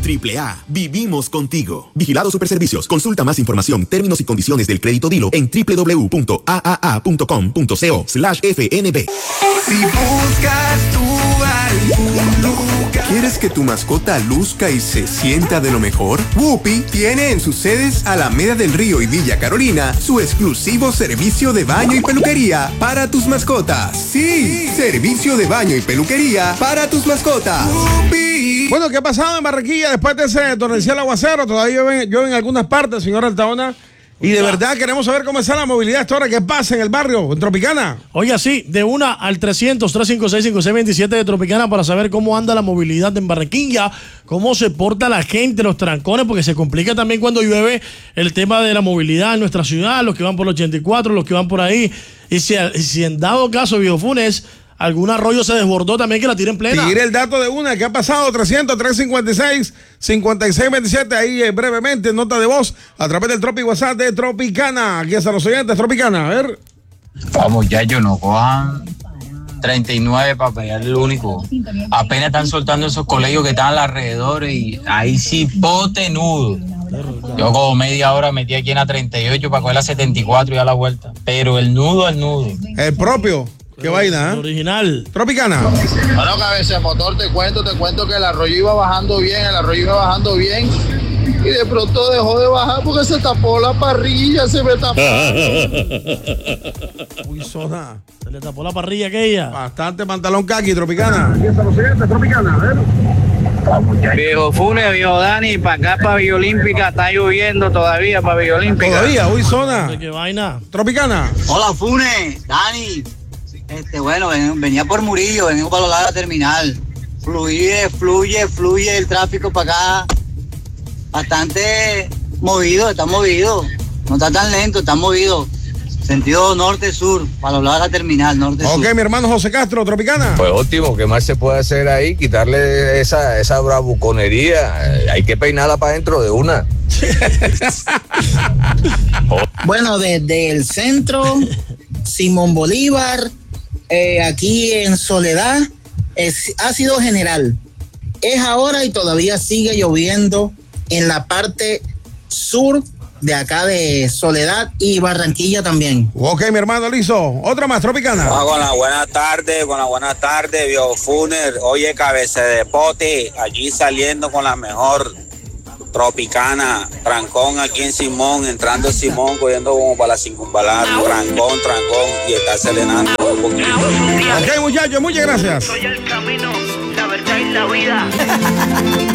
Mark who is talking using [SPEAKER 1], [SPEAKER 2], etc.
[SPEAKER 1] AAA, vivimos contigo. Vigilado Superservicios. Consulta más información, términos y condiciones del crédito Dilo en www.aaa.com.co/FNB.
[SPEAKER 2] Si buscas tú algún lugar, ¿quieres que tu mascota luzca y se sienta de lo mejor? Whoopi tiene en sus sedes Alameda del Río y Villa Carolina su exclusivo servicio de baño y peluquería para tus mascotas. Sí, servicio de baño y peluquería para tus mascotas. Whoopi.
[SPEAKER 3] Bueno, ¿qué ha pasado en Barranquilla después de ese torrencial aguacero? Todavía llueve en algunas partes, señor Altaona. Y de verdad queremos saber cómo está la movilidad esta hora. ¿Qué pasa en el barrio, en Tropicana?
[SPEAKER 4] Oiga, sí, de 1 al 300-356-5627 de Tropicana para saber cómo anda la movilidad en Barranquilla, cómo se porta la gente, los trancones, porque se complica también cuando llueve el tema de la movilidad en nuestra ciudad, los que van por el 84, los que van por ahí. Y si en dado caso, Viejo Funes, algún arroyo se desbordó también, que la tiren plena.
[SPEAKER 3] Tire el dato de una, ¿qué ha pasado? 300-356-5627, ahí brevemente, nota de voz, a través del Tropi WhatsApp de Tropicana. Aquí están los oyentes, Tropicana, a ver.
[SPEAKER 5] Vamos, ya yo no cojan 39 para pegar el único. Apenas están soltando esos colegios que están alrededor y ahí sí pote nudo. Yo como media hora metí aquí en la 38 para coger la 74 y a la vuelta. Pero el nudo.
[SPEAKER 3] El propio. Qué vaina, ¿eh?
[SPEAKER 4] Original.
[SPEAKER 3] Tropicana.
[SPEAKER 6] Bueno, cabeza de motor, te cuento que el arroyo iba bajando bien, y de pronto dejó de bajar porque se tapó la parrilla, se me tapó.
[SPEAKER 3] Uy, zona.
[SPEAKER 4] Se le tapó la parrilla aquella.
[SPEAKER 3] Bastante pantalón kaki, Tropicana.
[SPEAKER 6] Aquí están los siguientes, Tropicana, a ver.
[SPEAKER 7] Viejo Funes, viejo Dani, para acá, para Villa Olímpica, está lloviendo todavía, para Villa Olímpica.
[SPEAKER 3] Todavía, uy, zona.
[SPEAKER 4] ¿Qué vaina?
[SPEAKER 3] Tropicana.
[SPEAKER 8] Hola, Funes, Dani. Bueno, venía por Murillo, venimos para los lados de la terminal. Fluye el tráfico para acá. Bastante movido, está movido. No está tan lento, está movido. Sentido norte-sur, para los lados de la terminal, norte-sur.
[SPEAKER 3] Ok, mi hermano José Castro, Tropicana.
[SPEAKER 9] Pues óptimo, ¿qué más se puede hacer ahí? Quitarle esa bravuconería. Hay que peinarla para adentro de una.
[SPEAKER 8] Bueno, desde el centro, Simón Bolívar, aquí en Soledad, ha sido general. Es ahora y todavía sigue lloviendo en la parte sur de acá de Soledad y Barranquilla también.
[SPEAKER 3] Ok, mi hermano Lizo. Otra más, Tropicana.
[SPEAKER 10] Con la buena tarde, Viejo Funer. Oye, cabeza de pote, allí saliendo con la mejor Tropicana. Trancón aquí en Simón, entrando en Simón, cogiendo como para la circunvalar. Trancón, y está acelerando un poquito.
[SPEAKER 3] Ok, muchachos, muchas gracias.
[SPEAKER 11] Soy el camino, la verdad y la vida.